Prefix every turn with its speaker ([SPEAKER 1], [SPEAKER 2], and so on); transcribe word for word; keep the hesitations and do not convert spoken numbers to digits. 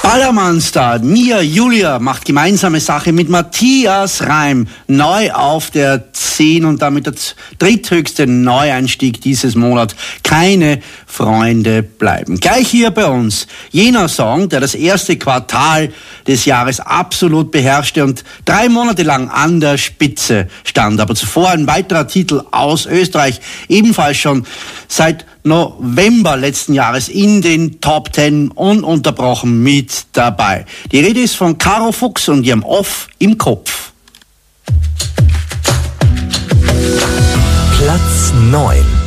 [SPEAKER 1] Ballermann-Star Mia Julia macht gemeinsame Sache mit Matthias Reim neu auf der zehn und damit der dritthöchste Neueinstieg dieses Monat. Keine Freunde bleiben. Gleich hier bei uns jener Song, der das erste Quartal des Jahres absolut beherrschte und drei Monate lang an der Spitze stand. Aber zuvor ein weiterer Titel aus Österreich, ebenfalls schon seit November letzten Jahres in den Top Ten ununterbrochen mit dabei. Die Rede ist von Caro Fuchs und ihrem Off im Kopf.
[SPEAKER 2] Platz neun.